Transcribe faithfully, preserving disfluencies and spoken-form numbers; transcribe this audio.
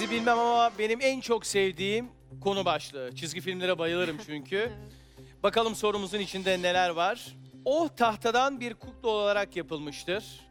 Sizi bilmem ama benim en çok sevdiğim konu başlığı. Çizgi filmlere bayılırım çünkü. Bakalım sorumuzun içinde neler var. O tahtadan bir kukla olarak yapılmıştır.